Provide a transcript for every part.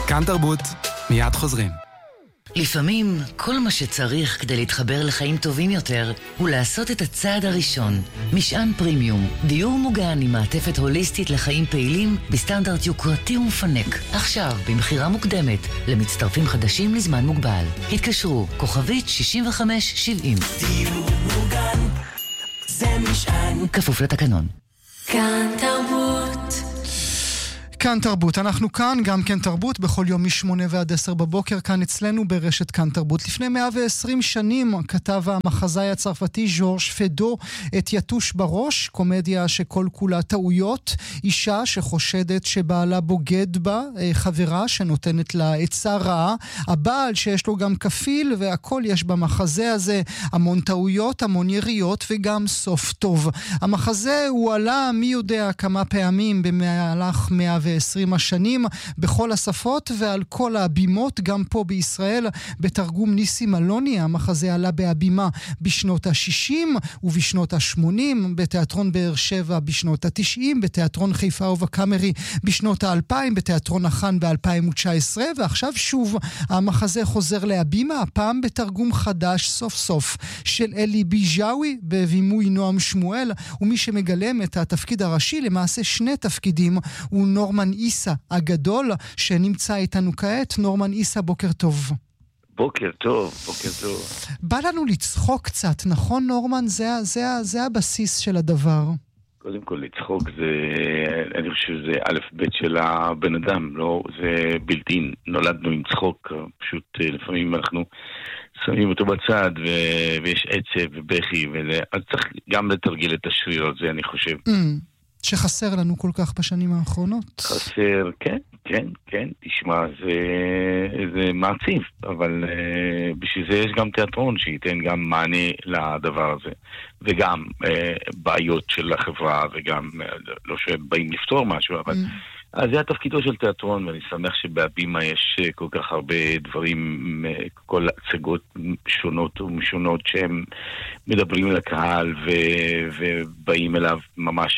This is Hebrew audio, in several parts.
כאן תרבות, מיד חוזרים. לפעמים כל מה שצריך כדי להתחבר לחיים טובים יותר הוא לעשות את הצעד הראשון. משען פרימיום, דיור מוגן עם מעטפת הוליסטית לחיים פעילים בסטנדרט יוקרתי ומפנק. עכשיו במחירה מוקדמת למצטרפים חדשים לזמן מוגבל. התקשרו כוכבית 6570. דיור מוגן זה משען. כפוף לתקנון. כאן תרבות. כאן תרבות, אנחנו כאן, גם כן תרבות, בכל יום מ-8 ועד 10 בבוקר, כאן אצלנו ברשת כאן תרבות. לפני 120 שנים כתב המחזאי הצרפתי ז'ורז' פדו את יתוש בראש, קומדיה שכל כולה טעויות, אישה שחושדת שבעלה בוגד בה, חברה שנותנת לה עצה רעה, הבעל שיש לו גם כפיל, והכל יש במחזה הזה, המון טעויות, המון יריות וגם סוף טוב. המחזה הוא עלה מי יודע כמה פעמים במהלך 120 השנים בכל השפות ועל כל הבימות, גם פה בישראל בתרגום ניסים אלוני. המחזה עלה בהבימה בשנות ה-60 ובשנות ה-80, בתיאטרון באר שבע בשנות ה-90, בתיאטרון חיפה ובקאמרי בשנות ה-2000, בתיאטרון החאן ב-2019, ועכשיו שוב המחזה חוזר להבימה, הפעם בתרגום חדש סוף סוף של אלי ביג'אווי בבימוי נועם שמואל, ומי שמגלם את התפקיד הראשי, למעשה שני תפקידים, הוא נורמן איסה הגדול שנמצא איתנו כעת. נורמן איסה, בוקר טוב. בוקר טוב, בוקר טוב. בא לנו לצחוק קצת, נכון נורמן? זה הבסיס של הדבר. קודם כל לצחוק זה, אני חושב שזה א' ב' של הבן אדם, לא? זה בלתי, נולדנו עם צחוק, פשוט לפעמים אנחנו שמים אותו בצד ויש עצב ובכי, אז צריך גם לתרגל את השריר הזה, אני חושב. שחסר לנו כל כך בשנים האחרונות. חסר, כן, תשמע, זה מעציב, אבל בשביל זה יש גם תיאטרון שייתן גם מענה לדבר הזה, וגם בעיות של החברה, וגם לא שבאים לפתור משהו, אבל אז זה התפקידו של תיאטרון, ואני שמח שבהבימה יש כל כך הרבה דברים, כל הצגות שונות ומשונות שהם מדברים לקהל ובאים אליו ממש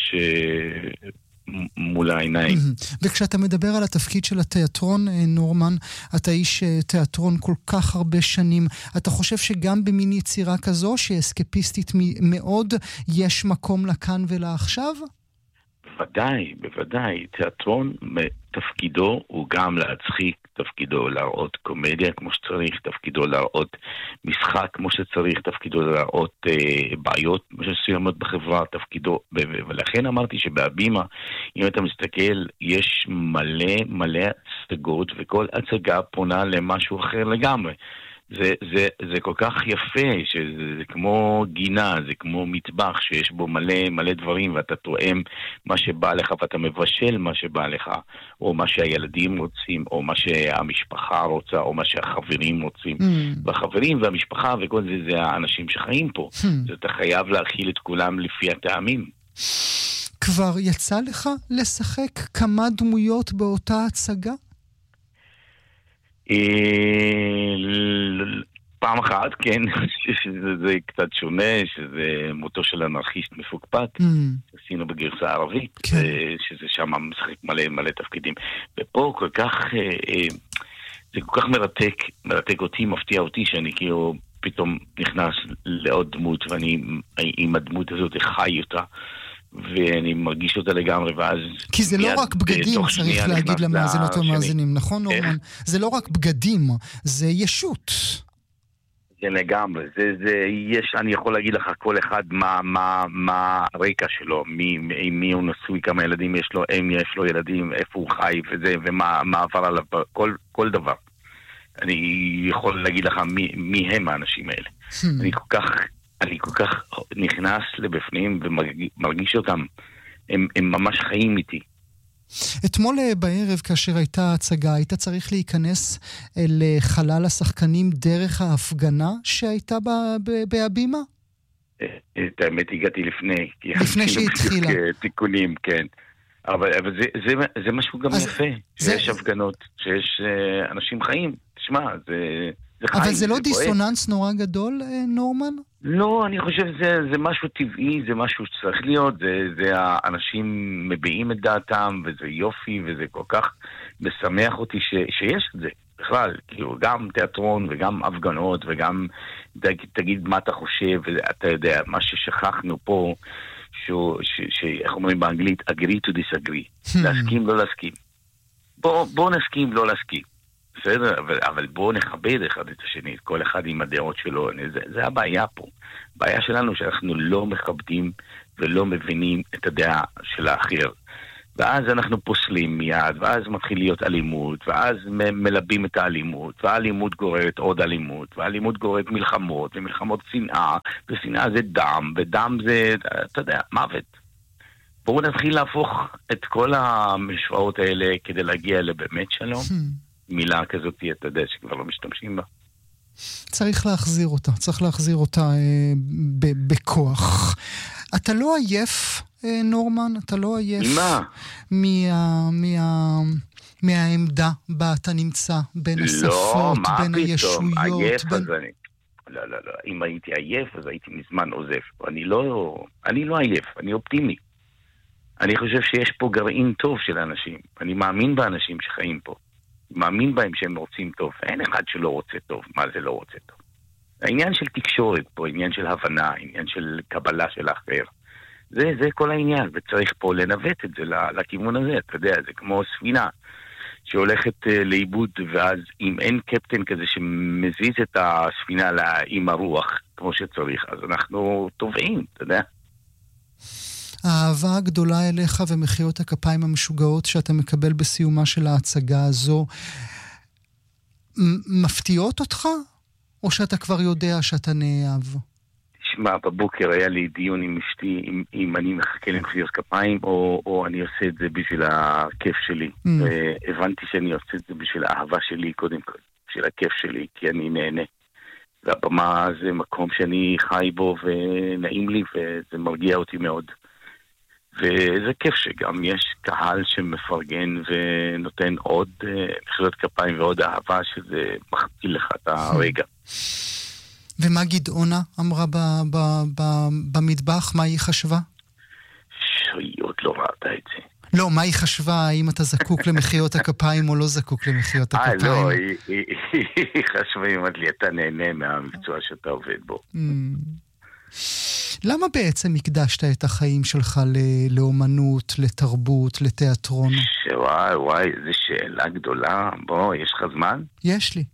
מול העיניים. וכשאתה מדבר על התפקיד של התיאטרון, נורמן, אתה איש תיאטרון כל כך הרבה שנים, אתה חושב שגם במין יצירה כזו שהיא אסקפיסטית מאוד, יש מקום לכאן ולעכשיו? בוודאי. תיאטרון, תפקידו הוא גם להצחיק, תפקידו להראות קומדיה כמו שצריך, תפקידו להראות משחק כמו שצריך, תפקידו להראות בעיות מסוימות בחברה, תפקידו, ולכן אמרתי שבהבימה, אם אתה מסתכל, יש מלא הצגות, וכל הצגה פונה למשהו אחר לגמרי. זה כל כך יפה, שזה כמו גינה, זה כמו מטבח שיש בו מלא דברים, ואתה תואם מה שבא לך, ואתה מבשל מה שבא לך, או מה שהילדים רוצים, או מה שהמשפחה רוצה, או מה שהחברים רוצים. והחברים והמשפחה וכל זה האנשים שחיים פה. אתה חייב להכיל את כולם לפי הטעמים. כבר יצא לך לשחק כמה דמויות באותה הצגה? פעם אחת, כן, שזה קצת שונה, שזה מותו של אנרכיסט מפוקפק, עשינו בגרסה הערבית, שזה שם משחק מלא תפקידים. ופה כל כך, זה כל כך מרתק אותי, מפתיע אותי, שאני כאילו פתאום נכנס לעוד דמות, ואני עם הדמות הזאת חי אותה, ואני מרגיש אותה לגמרי, ואז... כי זה לא רק בגדים, צריך להגיד למאזינות ומאזינים, נכון נורמן? זה לא רק בגדים, זה ישות. זה לגמרי, אני יכול להגיד לך כל אחד מה הרקע שלו, מי הוא נשוי, כמה ילדים יש לו, אם יש לו ילדים, איפה הוא חי, ומה עבר עליו, כל דבר. אני יכול להגיד לך מי הם האנשים האלה. אני כל כך נכנס לבפנים ומרגיש אותם, הם ממש חיים איתי. אתמול בערב כאשר הייתה הצגה, היית צריך להיכנס לחלל השחקנים דרך ההפגנה שהייתה בהבימה? את האמת הגעתי לפני שהתחילה. תיקונים, כן. אבל זה משהו גם יפה, שיש הפגנות, שיש אנשים חיים. תשמע, זה חיים. אבל זה לא דיסוננס נורא גדול, נורמן? לא, אני חושב שזה משהו טבעי, זה משהו שצריך להיות, זה האנשים מביעים את דעתם, וזה יופי, וזה כל כך משמח אותי שיש את זה. בכלל, כאילו, גם תיאטרון וגם הפגנות וגם תגיד מה אתה חושב, ואתה יודע, מה ששכחנו פה, שאיך אומרים באנגלית, agree to disagree. להסכים, לא להסכים. בוא נסכים, לא להסכים. בסדר, אבל בואו נכבד אחד את השני, כל אחד עם הדעות שלו. זה הבעיה פה. הבעיה שלנו שאנחנו לא מכבדים ולא מבינים את הדעה של האחר. ואז אנחנו פוסלים מיד, ואז מתחיל להיות אלימות, ואז מלבים את האלימות, והאלימות גוררת עוד אלימות, והאלימות גוררת מלחמות, ומלחמות שנאה, ושנאה זה דם, ודם זה, אתה יודע, מוות. בואו נתחיל להפוך את כל המשוואות האלה כדי להגיע לבאמת שלום. מילה כזאת, אתה יודע, שכבר לא משתמשים בה. צריך להחזיר אותה בכוח. אתה לא עייף, נורמן? אתה לא עייף? מהעמדה בה אתה נמצא, בין השפות, בין הישויות? לא, מה פתאום, עייף אז אני... לא. אם הייתי עייף, אז הייתי מזמן עוזב. אני לא עייף, אני אופטימי. אני חושב שיש פה גרעין טוב של אנשים. אני מאמין באנשים שחיים פה. מאמין בהם שהם רוצים טוב. אין אחד שלא רוצה טוב. מה זה לא רוצה טוב? העניין של תקשורת פה, עניין של הבנה, עניין של קבלה של האחר. זה כל העניין, וצריך פה לנווט את זה לכיוון הזה. אתה יודע, זה כמו ספינה שהולכת לאיבוד, ואז אם אין קפטן כזה שמזיז את הספינה עם הרוח כמו שצריך, אז אנחנו טובעים, אתה יודע. האהבה הגדולה אליך ומחיאות הכפיים המשוגעות שאתה מקבל בסיומה של ההצגה הזו, מפתיעות אותך? או שאתה כבר יודע שאתה נאהב? תשמע, בבוקר היה לי דיון עם אשתי, אם אני מחכה למחיאות כפיים, או אני עושה את זה בשביל הכיף שלי. הבנתי שאני עושה את זה בשביל האהבה שלי, קודם כל, בשביל הכיף שלי, כי אני נהנה. והבמה זה מקום שאני חי בו ונעים לי, וזה מרגיע אותי מאוד. וזה כיף שגם יש קהל שמפרגן ונותן עוד מחיאות כפיים ועוד אהבה, שזה מכפיל לך את הרגע. ומה גדעונה אמרה במטבח? מה היא חשבה? עוד לא ראתה את זה. לא, מה היא חשבה? האם אתה זקוק למחיאות הכפיים או לא זקוק למחיאות הכפיים? לא, היא חשבה, היא אמרת לי, אתה נהנה מהמקצוע שאתה עובד בו. למה בעצם הקדשת את החיים שלך לאומנות, לתרבות, לתיאטרון? וואי, זו שאלה גדולה. בוא, יש לך זמן? יש לי.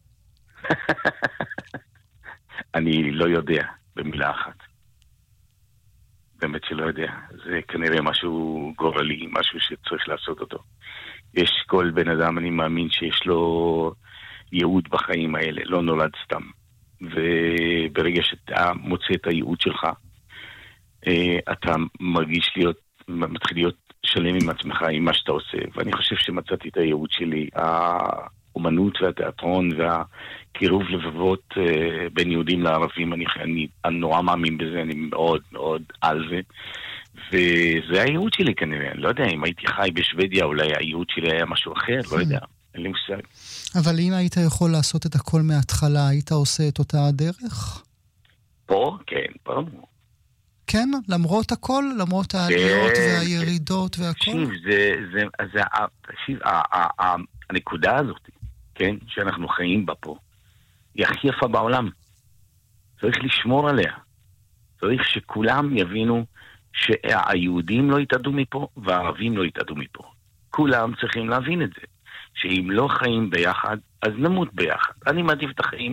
אני לא יודע, במילה אחת. באמת שלא יודע. זה כנראה משהו גורלי, משהו שצריך לעשות אותו. יש כל בן אדם, אני מאמין שיש לו ייעוד בחיים האלה, לא נולד סתם. וברגע שאתה מוצא את הייעוד שלך, אתה מתחיל להיות שלם עם עצמך, עם מה שאתה עושה. ואני חושב שמצאתי את הייעוד שלי, האומנות והתיאטרון והקירוב לבבות בין יהודים לערבים. אני נורא מאמין בזה, אני מאוד מאוד על זה. וזה הייעוד שלי כנראה. אני לא יודע, אם הייתי חי בשוודיה, אולי הייעוד שלי היה משהו אחר, לא יודע. אין לי מושג. אבל אם היית יכול לעשות את הכל מההתחלה, היית עושה את אותה הדרך? פה? כן, ברור. כן, למרות הכל, למרות העליות והירידות והכל? תקשיב, הנקודה הזאת, כן, שאנחנו חיים בה פה, היא הכי יפה בעולם. צריך לשמור עליה. צריך שכולם יבינו שהיהודים לא יתעדו מפה, והערבים לא יתעדו מפה. כולם צריכים להבין את זה. שאם לא חיים ביחד, אז נמות ביחד. אני מעדיף את החיים.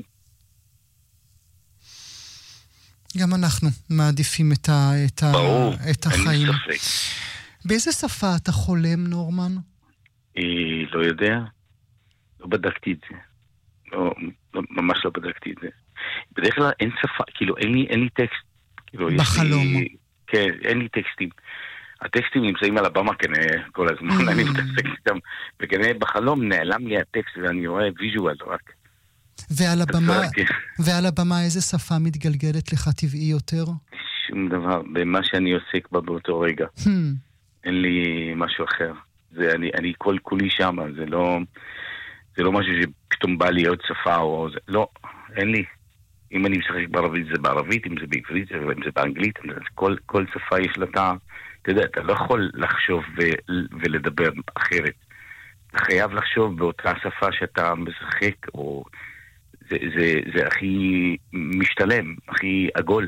גם אנחנו מעדיפים ברור, את החיים. אין לי ספק. באיזה שפה אתה חולם, נורמן? לא יודע. לא בדקתי את זה. ממש לא בדקתי את זה. בדרך כלל אין שפה, כאילו אין לי טקסט. בחלום. כן, אין לי טקסטים. הטקסטים נמצאים על הבמה כנראה כל הזמן, אני מתעסק איתם, וכנראה בחלום נעלם לי הטקסט ואני רואה ויז'ואל רק. ועל הבמה איזה שפה מתגלגלת לך טבעי יותר? שום דבר, במה שאני עוסק בה באותו רגע. אין לי משהו אחר. אני כל כולי שם, זה לא משהו שפתאום בא לי עוד שפה או זה, לא, אין לי. אם אני משחק בערבית זה בערבית, אם זה בעברית, אם זה באנגלית, כל שפה יש לה אתה יודע, אתה לא יכול לחשוב ולדבר אחרת. חייב לחשוב באותה שפה שאתה משחק, או זה הכי משתלם, הכי עגול.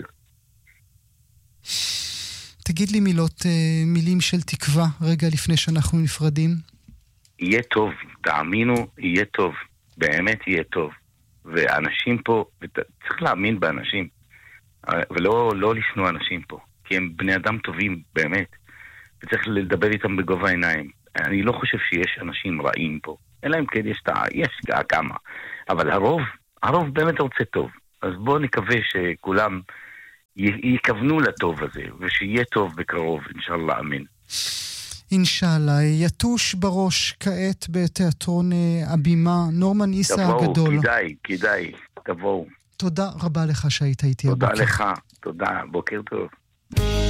תגיד לי מילים של תקווה רגע לפני שאנחנו נפרדים. יהיה טוב, תאמינו, יהיה טוב, באמת יהיה טוב. ואנשים פה, צריך להאמין באנשים, ולא לשנוא אנשים פה, כי הם בני אדם טובים, באמת, וצריך לדבר איתם בגובה העיניים. אני לא חושב שיש אנשים רעים פה, אלא אם כן יש כמה, אבל הרוב באמת רוצה טוב. אז בואו נקווה שכולם יכוונו לטוב הזה, ושיהיה טוב בקרוב, אינשאללה, אמן. אינשאללה. יתוש בראש כעת בתיאטרון הבימה, נורמן איסה הגדול. כדאי, תבואו. תודה רבה לך שהיית איתי הבוקר. תודה לך, תודה, בוקר טוב.